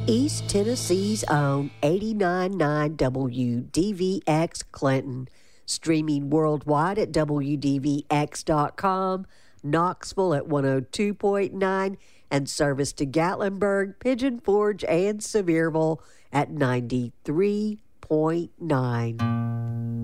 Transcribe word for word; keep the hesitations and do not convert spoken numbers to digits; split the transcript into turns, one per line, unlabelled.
East Tennessee's own eighty-nine point nine W D V X Clinton, streaming worldwide at W D V X dot com, Knoxville at one oh two point nine, and service to Gatlinburg, Pigeon Forge, and Sevierville at ninety-three point nine.